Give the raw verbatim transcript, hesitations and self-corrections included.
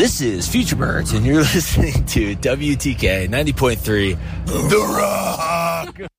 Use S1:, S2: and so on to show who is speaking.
S1: This is Future Birds, and you're listening to W T K ninety point three The Rock.